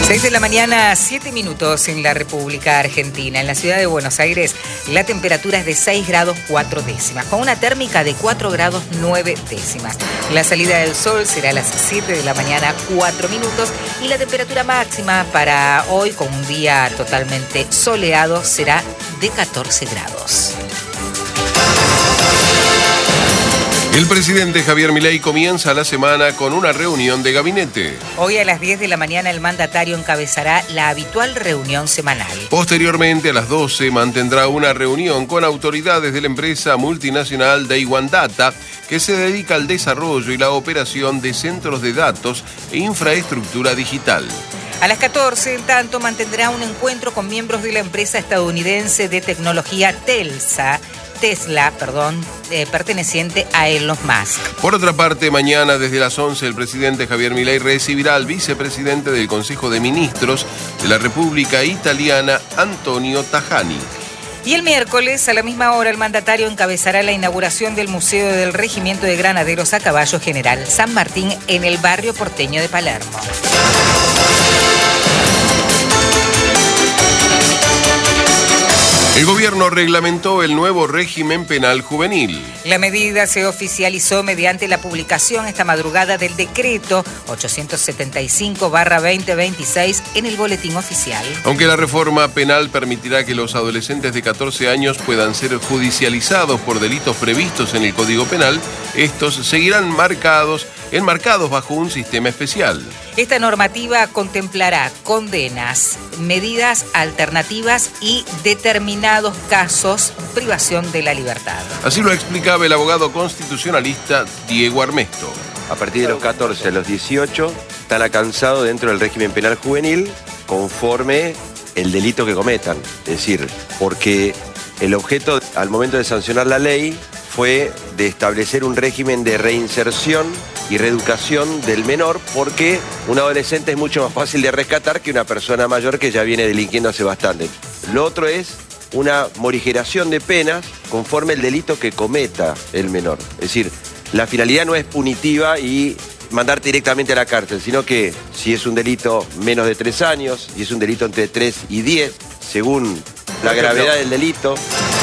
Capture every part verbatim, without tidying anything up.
seis de la mañana, siete minutos en la República Argentina. En la ciudad de Buenos Aires, la temperatura es de seis grados cuatro décimas, con una térmica de cuatro grados nueve décimas. La salida del sol será a las siete de la mañana, cuatro minutos, y la temperatura máxima para hoy, con un día totalmente soleado, será de catorce grados. El presidente Javier Milei comienza la semana con una reunión de gabinete. Hoy a las diez de la mañana el mandatario encabezará la habitual reunión semanal. Posteriormente, a las doce, mantendrá una reunión con autoridades de la empresa multinacional Day One Data, que se dedica al desarrollo y la operación de centros de datos e infraestructura digital. A las catorce, en tanto, mantendrá un encuentro con miembros de la empresa estadounidense de tecnología Telsa, Tesla, perdón, eh, perteneciente a Elon Musk. Por otra parte, mañana desde las once el presidente Javier Milei recibirá al vicepresidente del Consejo de Ministros de la República Italiana, Antonio Tajani. Y el miércoles, a la misma hora, el mandatario encabezará la inauguración del Museo del Regimiento de Granaderos a Caballo General San Martín en el barrio porteño de Palermo. El gobierno reglamentó el nuevo régimen penal juvenil. La medida se oficializó mediante la publicación esta madrugada del decreto ochocientos setenta y cinco barra veinte veintiséis en el boletín oficial. Aunque la reforma penal permitirá que los adolescentes de catorce años puedan ser judicializados por delitos previstos en el Código Penal, estos seguirán marcados, enmarcados bajo un sistema especial. Esta normativa contemplará condenas, medidas alternativas y determinados casos privación de la libertad. Así lo explicaba el abogado constitucionalista Diego Armesto. A partir de los catorce a los dieciocho están alcanzados dentro del régimen penal juvenil conforme el delito que cometan. Es decir, porque el objeto al momento de sancionar la ley fue de establecer un régimen de reinserción y reeducación del menor, porque un adolescente es mucho más fácil de rescatar que una persona mayor que ya viene delinquiendo hace bastante. Lo otro es una morigeración de penas conforme el delito que cometa el menor. Es decir, la finalidad no es punitiva y mandarte directamente a la cárcel, sino que si es un delito menos de tres años, y es un delito entre tres y diez, según la gravedad del delito.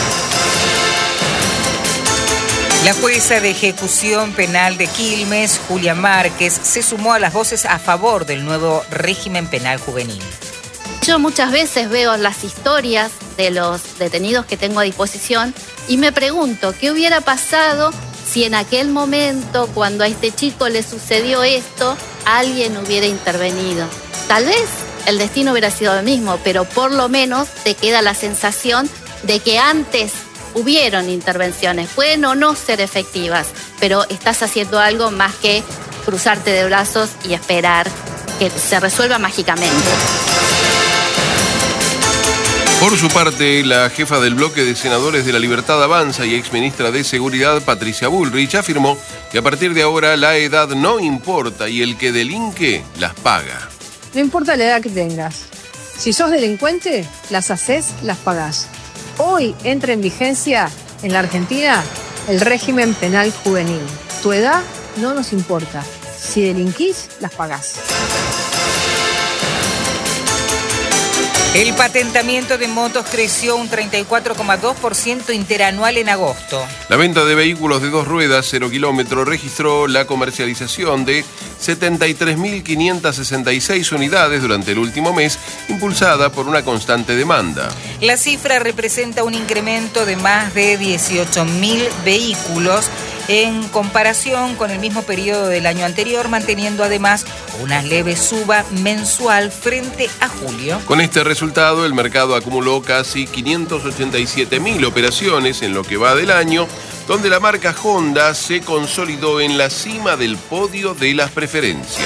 La jueza de ejecución penal de Quilmes, Julia Márquez, se sumó a las voces a favor del nuevo régimen penal juvenil. Yo muchas veces veo las historias de los detenidos que tengo a disposición y me pregunto qué hubiera pasado si en aquel momento, cuando a este chico le sucedió esto, alguien hubiera intervenido. Tal vez el destino hubiera sido el mismo, pero por lo menos te queda la sensación de que antes hubieron intervenciones, pueden o no ser efectivas, pero estás haciendo algo más que cruzarte de brazos y esperar que se resuelva mágicamente. Por su parte, la jefa del bloque de senadores de La Libertad Avanza y exministra de Seguridad, Patricia Bullrich, afirmó que a partir de ahora la edad no importa y el que delinque las paga. No importa la edad que tengas. Si sos delincuente, las haces, las pagás. Hoy entra en vigencia en la Argentina el régimen penal juvenil. Tu edad no nos importa. Si delinquís, las pagás. El patentamiento de motos creció un treinta y cuatro coma dos por ciento interanual en agosto. La venta de vehículos de dos ruedas, cero kilómetros, registró la comercialización de setenta y tres mil quinientas sesenta y seis unidades durante el último mes, impulsada por una constante demanda. La cifra representa un incremento de más de dieciocho mil vehículos en comparación con el mismo periodo del año anterior, manteniendo además una leve suba mensual frente a julio. Con este resultado, el mercado acumuló casi quinientas ochenta y siete mil operaciones en lo que va del año, donde la marca Honda se consolidó en la cima del podio de las preferencias.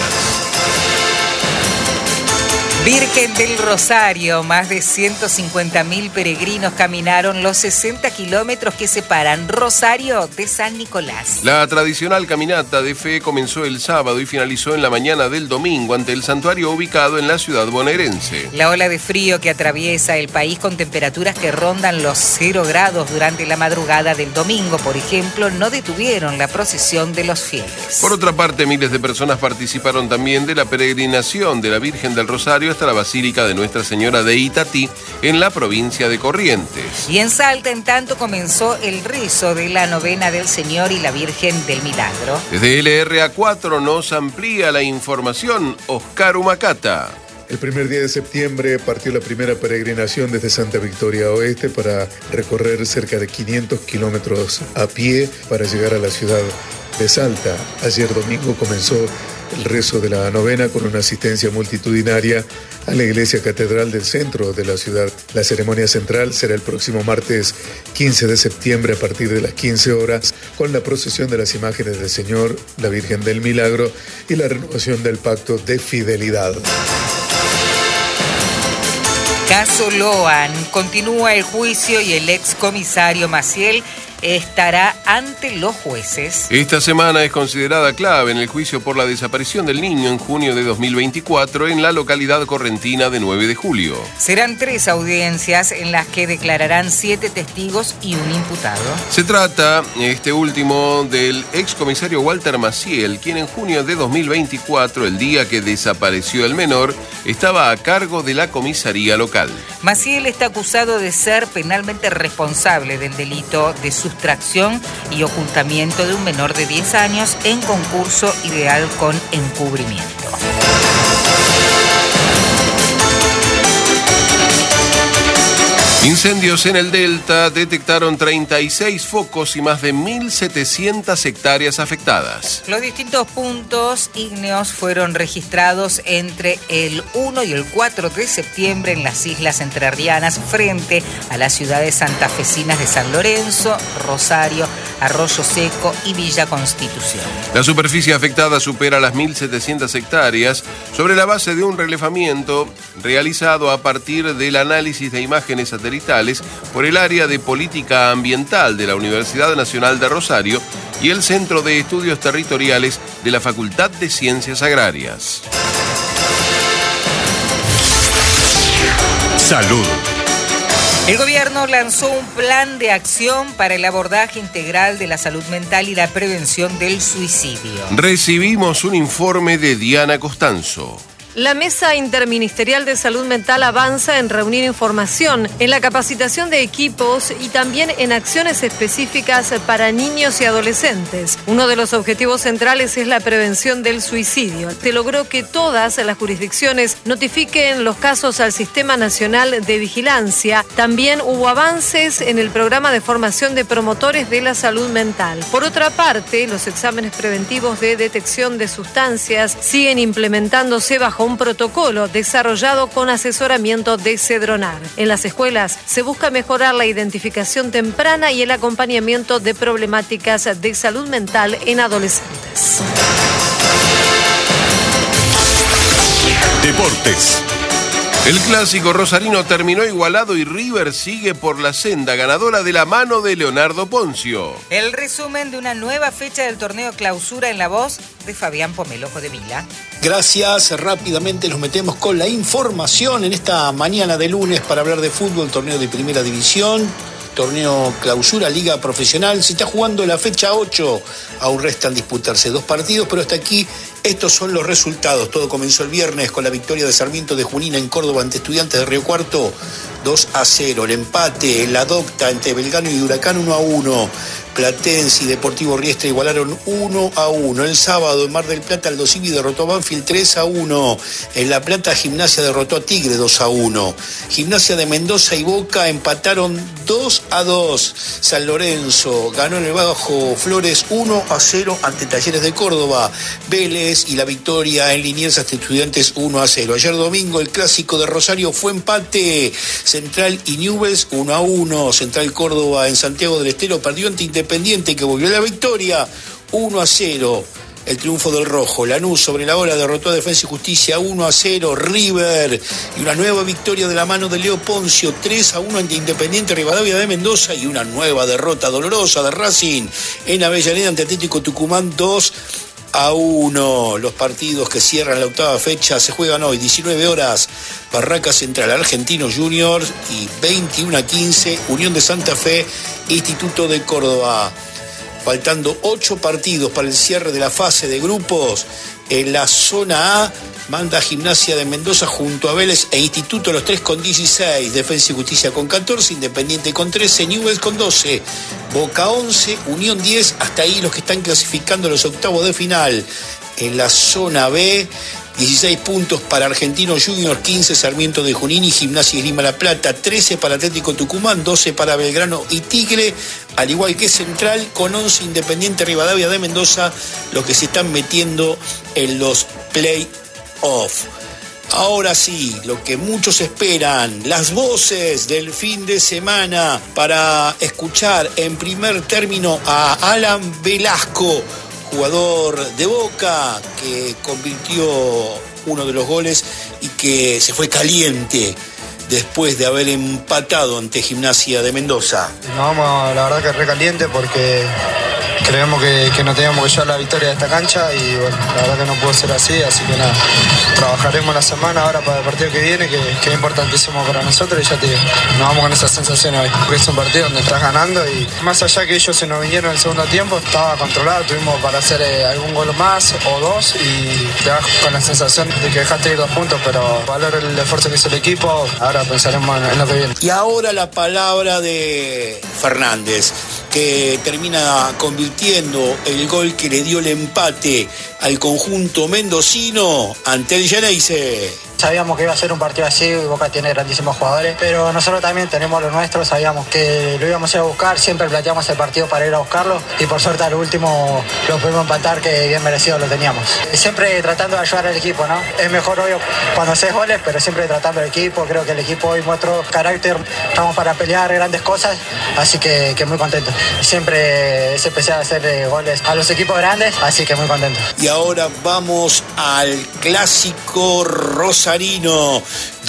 Virgen del Rosario, más de ciento cincuenta mil peregrinos caminaron los sesenta kilómetros que separan Rosario de San Nicolás. La tradicional caminata de fe comenzó el sábado y finalizó en la mañana del domingo ante el santuario ubicado en la ciudad bonaerense. La ola de frío que atraviesa el país con temperaturas que rondan los cero grados durante la madrugada del domingo, por ejemplo, no detuvieron la procesión de los fieles. Por otra parte, miles de personas participaron también de la peregrinación de la Virgen del Rosario hasta la Basílica de Nuestra Señora de Itatí, en la provincia de Corrientes. Y en Salta, en tanto, comenzó el rezo de la novena del Señor y la Virgen del Milagro. Desde L R A cuatro nos amplía la información Oscar Humacata. El primer día de septiembre partió la primera peregrinación desde Santa Victoria Oeste para recorrer cerca de quinientos kilómetros a pie para llegar a la ciudad de Salta. Ayer domingo comenzó el rezo de la novena con una asistencia multitudinaria a la iglesia catedral del centro de la ciudad. La ceremonia central será el próximo martes quince de septiembre a partir de las quince horas, con la procesión de las imágenes del Señor, la Virgen del Milagro y la renovación del pacto de fidelidad. Caso Loan, continúa el juicio y el excomisario Maciel estará ante los jueces. Esta semana es considerada clave en el juicio por la desaparición del niño en junio de dos mil veinticuatro en la localidad correntina de nueve de julio. Serán tres audiencias en las que declararán siete testigos y un imputado. Se trata, este último, del excomisario Walter Maciel, quien en junio de dos mil veinticuatro, el día que desapareció el menor, estaba a cargo de la comisaría local. Maciel está acusado de ser penalmente responsable del delito de sustracción y ocultamiento de un menor de diez años en concurso ideal con encubrimiento. Incendios en el Delta detectaron treinta y seis focos y más de mil setecientas hectáreas afectadas. Los distintos puntos ígneos fueron registrados entre el uno y el cuatro de septiembre en las islas entrerrianas frente a las ciudades santafesinas de San Lorenzo, Rosario, Arroyo Seco y Villa Constitución. La superficie afectada supera las mil setecientas hectáreas sobre la base de un relevamiento realizado a partir del análisis de imágenes satelitales por el área de política ambiental de la Universidad Nacional de Rosario y el Centro de Estudios Territoriales de la Facultad de Ciencias Agrarias. Salud. El gobierno lanzó un plan de acción para el abordaje integral de la salud mental y la prevención del suicidio. Recibimos un informe de Diana Costanzo. La Mesa Interministerial de Salud Mental avanza en reunir información, en la capacitación de equipos y también en acciones específicas para niños y adolescentes. Uno de los objetivos centrales es la prevención del suicidio. Se logró que todas las jurisdicciones notifiquen los casos al Sistema Nacional de Vigilancia. También hubo avances en el programa de formación de promotores de la salud mental. Por otra parte, los exámenes preventivos de detección de sustancias siguen implementándose bajo un protocolo desarrollado con asesoramiento de Cedronar. En las escuelas se busca mejorar la identificación temprana y el acompañamiento de problemáticas de salud mental en adolescentes. Deportes. El clásico rosarino terminó igualado y River sigue por la senda ganadora de la mano de Leonardo Poncio. El resumen de una nueva fecha del torneo Clausura en la voz de Fabián Pomelojo de Vila. Gracias, rápidamente nos metemos con la información en esta mañana de lunes para hablar de fútbol, torneo de primera división, torneo Clausura, Liga Profesional. Se está jugando la fecha ocho, aún restan disputarse dos partidos, pero hasta aquí estos son los resultados. Todo comenzó el viernes con la victoria de Sarmiento de Junín en Córdoba ante Estudiantes de Río Cuarto, dos a cero. El empate en la Docta entre Belgrano y Huracán, uno a uno. Platense y Deportivo Riestra igualaron uno a uno. El sábado en Mar del Plata Aldo Civi derrotó a Banfield tres a uno. En La Plata Gimnasia derrotó a Tigre dos a uno. Gimnasia de Mendoza y Boca empataron dos a dos. San Lorenzo ganó en el Bajo Flores uno a cero ante Talleres de Córdoba. Vélez y la victoria en Liniers hasta Estudiantes uno a cero. Ayer domingo el clásico de Rosario fue empate. Central y Newell's uno a uno. Central Córdoba en Santiago del Estero perdió ante Independiente, que volvió a la victoria uno a cero. El triunfo del Rojo. Lanús sobre la hora derrotó a Defensa y Justicia uno a cero. River y una nueva victoria de la mano de Leo Poncio tres a uno ante Independiente Rivadavia de Mendoza y una nueva derrota dolorosa de Racing en Avellaneda ante Atlético Tucumán dos a uno. Los partidos que cierran la octava fecha se juegan hoy, diecinueve horas, Barraca Central, Argentinos Juniors, y veintiuno a quince, Unión de Santa Fe, Instituto de Córdoba. faltando ocho partidos para el cierre de la fase de grupos. En la zona A manda Gimnasia de Mendoza junto a Vélez e Instituto, los tres con dieciséis, Defensa y Justicia con catorce, Independiente con trece, Newell's con doce, Boca once, Unión diez, hasta ahí los que están clasificando los octavos de final. En la zona B, dieciséis puntos para Argentino Junior, quince Sarmiento de Junín y Gimnasia y Lima La Plata, trece para Atlético Tucumán, doce para Belgrano y Tigre, al igual que Central con once, Independiente Rivadavia de Mendoza, los que se están metiendo en los play-off. Ahora sí, lo que muchos esperan, las voces del fin de semana para escuchar en primer término a Alan Velasco, jugador de Boca que convirtió uno de los goles y que se fue caliente después de haber empatado ante Gimnasia de Mendoza. Nos vamos, la verdad que re caliente porque creemos que, que no teníamos que llevar la victoria de esta cancha y bueno, la verdad que no pudo ser así, así que nada, trabajaremos la semana ahora para el partido que viene, que, que es importantísimo para nosotros y ya te digo, nos vamos con esa sensación hoy, porque es un partido donde estás ganando y más allá que ellos se nos vinieron en el segundo tiempo, estaba controlado, tuvimos para hacer eh, algún gol más o dos y te vas con la sensación de que dejaste ir dos puntos, pero valoro el esfuerzo que hizo el equipo, ahora pensaremos en, en lo que viene. Y ahora la palabra de Fernández, que termina convirtiendo el gol que le dio el empate al conjunto mendocino ante el Geneise. Sabíamos que iba a ser un partido así, Boca tiene grandísimos jugadores, pero nosotros también tenemos los nuestros, sabíamos que lo íbamos a ir a buscar, siempre planteamos el partido para ir a buscarlo y por suerte al último lo pudimos empatar, que bien merecido lo teníamos. Siempre tratando de ayudar al equipo, ¿no? Es mejor obvio cuando haces goles, pero siempre tratando al equipo, creo que el equipo hoy mostró carácter, estamos para pelear grandes cosas, así que, que muy contento. Siempre es especial hacer goles a los equipos grandes, así que muy contento. Y ahora vamos al clásico rosarino,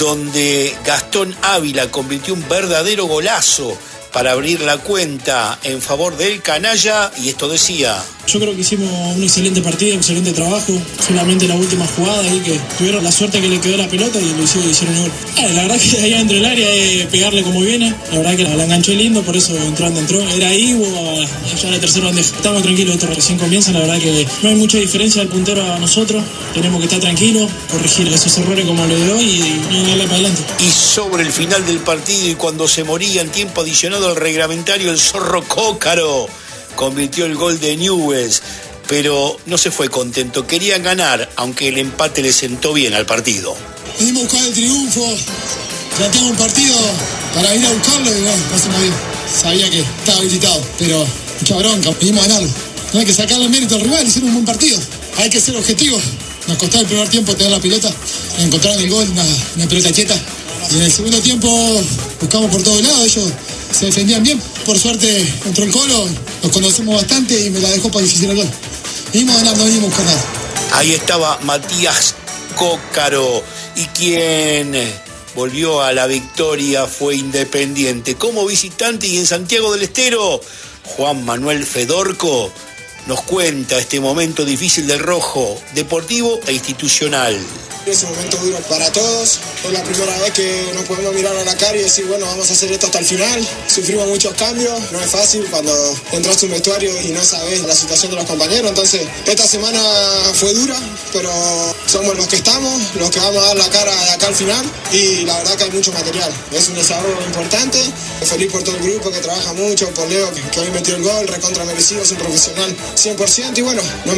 donde Gastón Ávila convirtió un verdadero golazo para abrir la cuenta en favor del canalla, y esto decía: yo creo que hicimos un excelente partido, un excelente trabajo, solamente la última jugada ahí que tuvieron la suerte que le quedó la pelota y lo hicieron, hicieron el gol. Ah, la verdad que ahí dentro del área es pegarle como viene, la verdad que la, la enganchó lindo, por eso entró donde entró, era ahí o allá la tercera bandeja. Estamos tranquilos, esto recién comienza, la verdad que no hay mucha diferencia del puntero a nosotros, tenemos que estar tranquilos, corregir esos errores como lo de hoy y darle para adelante. Y sobre el final del partido y cuando se moría en tiempo adicionado al reglamentario, el Zorro Cócaro convirtió el gol de Newell's, pero no se fue contento, querían ganar, aunque el empate le sentó bien al partido. Venimos a buscar el triunfo, planteamos un partido para ir a buscarlo y bueno, pasamos bien. Sabía que estaba habilitado, pero mucha bronca, venimos a ganarlo. No hay que sacarle el mérito al rival, hicieron un buen partido, hay que ser objetivos. Nos costó el primer tiempo tener la pelota, encontraron el gol, una, una pelota quieta. Y en el segundo tiempo buscamos por todos lados, ellos se defendían bien. Por suerte entró el Colo, nos conocemos bastante y me la dejó para difícil el gol. Vinimos ganando, vinimos con nada. Ahí estaba Matías Cócaro, y quien volvió a la victoria fue Independiente. Como visitante y en Santiago del Estero, Juan Manuel Fedorco nos cuenta este momento difícil del rojo, deportivo e institucional. Es un momento duro para todos, es la primera vez que nos podemos mirar a la cara y decir, bueno, vamos a hacer esto hasta el final. Sufrimos muchos cambios, no es fácil cuando entras a un vestuario y no sabes la situación de los compañeros, entonces esta semana fue dura, pero somos los que estamos, los que vamos a dar la cara de acá al final, y la verdad que hay mucho material, es un desahogo importante. Feliz por todo el grupo que trabaja mucho, por Leo que, que hoy metió el gol, recontra merecido, es un profesional cien por ciento y bueno, no